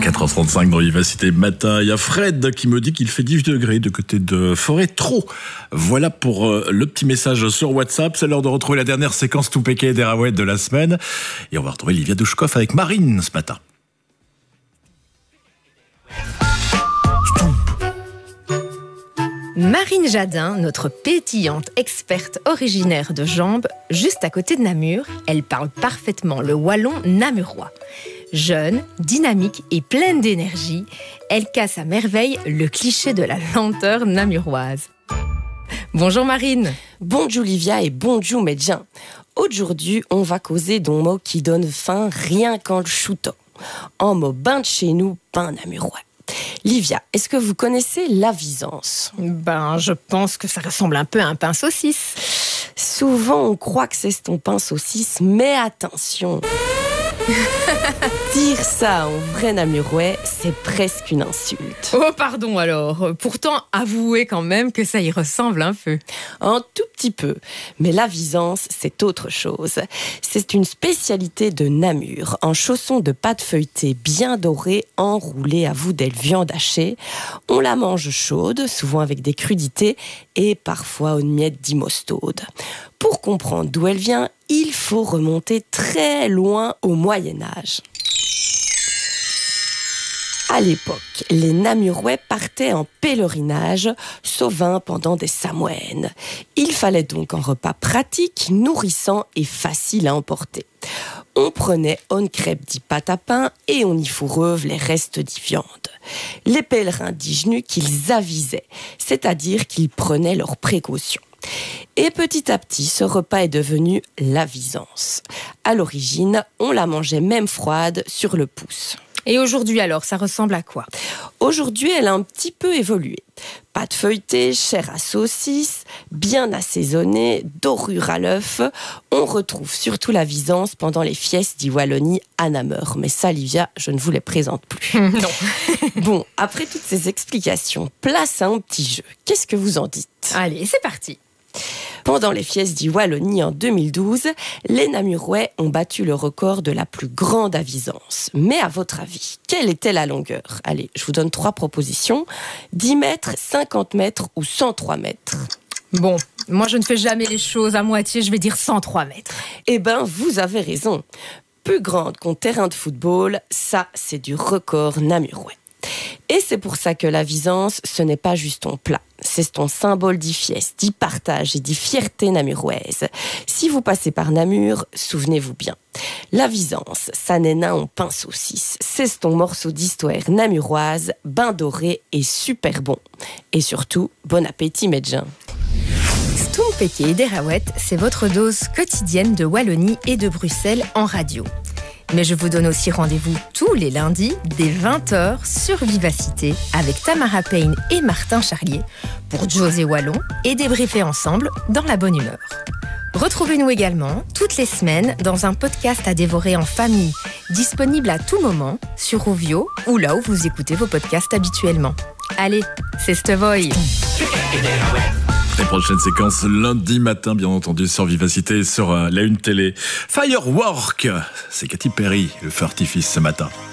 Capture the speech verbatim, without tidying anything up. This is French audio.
quatre heures trente-cinq dans Vivacité Matin. Il y a Fred qui me dit qu'il fait dix degrés de côté de Forêt-Trop. Voilà pour euh, le petit message sur WhatsApp. C'est l'heure de retrouver la dernière séquence tout péqué des Raouettes de la semaine. Et on va retrouver Livia Douchkov avec Marine ce matin. Marine Jadin, notre pétillante experte originaire de Jambes, juste à côté de Namur, elle parle parfaitement le wallon namurois. Jeune, dynamique et pleine d'énergie, elle casse à merveille le cliché de la lenteur namuroise. Bonjour Marine. Bonjour Livia et bonjour Medjin. Aujourd'hui, on va causer d'un mot qui donne faim rien qu'en le shootant. Un mot ben de chez nous, ben namurois. Livia, est-ce que vous connaissez l'avisance ? Ben, je pense que ça ressemble un peu à un pain saucisse. Souvent, on croit que c'est ton pain saucisse, mais attention. Dire ça en vrai namurois, c'est presque une insulte. Oh, pardon alors. Pourtant, avouez quand même que ça y ressemble un peu. Un tout petit peu. Mais l'avisance, c'est autre chose. C'est une spécialité de Namur. Un chausson de pâte feuilletée bien dorée, enroulé à vous d'elle viande hachée. On la mange chaude, souvent avec des crudités, et parfois une miette d'imostaude. Pour comprendre d'où elle vient, il faut remonter très loin au Moyen-Âge. À l'époque, les Namurois partaient en pèlerinage, sauvant pendant des samouènes. Il fallait donc un repas pratique, nourrissant et facile à emporter. On prenait une crêpe dit pâte à pain et on y fourreuve les restes d'y viande. Les pèlerins digenu qu'ils avisaient, c'est-à-dire qu'ils prenaient leurs précautions. Et petit à petit, ce repas est devenu l'avisance. À l'origine, on la mangeait même froide sur le pouce. Et aujourd'hui alors, ça ressemble à quoi ? Aujourd'hui, elle a un petit peu évolué. Pâte feuilletée, chair à saucisse, bien assaisonnée, dorure à l'œuf. On retrouve surtout l'avisance pendant les fiestes d'I Wallonie à Namur. Mais ça, Livia, je ne vous les présente plus. Non. Bon, après toutes ces explications, place à un petit jeu. Qu'est-ce que vous en dites ? Allez, c'est parti. Pendant les fiestes d'I Wallonie en deux mille douze, les Namurois ont battu le record de la plus grande avisance. Mais à votre avis, quelle était la longueur ? Allez, je vous donne trois propositions. dix mètres, cinquante mètres ou cent trois mètres. Bon, moi je ne fais jamais les choses à moitié, je vais dire cent trois mètres. Eh ben, vous avez raison. Plus grande qu'un terrain de football, ça, c'est du record namurois. Et c'est pour ça que l'avisance, ce n'est pas juste ton plat. C'est ton symbole d'y fies, d'y partage et d'y fierté namuroise. Si vous passez par Namur, souvenez-vous bien. L'avisance, ça n'est n'a en pain saucisse. C'est ton morceau d'histoire namuroise, bain doré et super bon. Et surtout, bon appétit, Medjin. Stompeke des Raouettes, c'est votre dose quotidienne de Wallonie et de Bruxelles en radio. Mais je vous donne aussi rendez-vous tous les lundis dès vingt heures sur Vivacité avec Tamara Payne et Martin Charlier pour José Wallon et débriefer ensemble dans la bonne humeur. Retrouvez-nous également toutes les semaines dans un podcast à dévorer en famille, disponible à tout moment sur Ovio ou là où vous écoutez vos podcasts habituellement. Allez, c'est Stevoy. Les prochaines séquences lundi matin, bien entendu, sur Vivacité, sur euh, la Une Télé. Firework, c'est Katy Perry, le feu artifice ce matin.